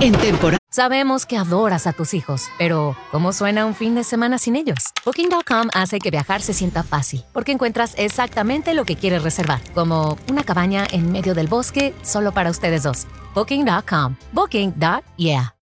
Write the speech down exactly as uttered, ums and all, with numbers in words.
En temporada. Sabemos que adoras a tus hijos, pero ¿cómo suena un fin de semana sin ellos? Booking punto com hace que viajar se sienta fácil, porque encuentras exactamente lo que quieres reservar, como una cabaña en medio del bosque solo para ustedes dos. Booking punto com. Booking. Yeah.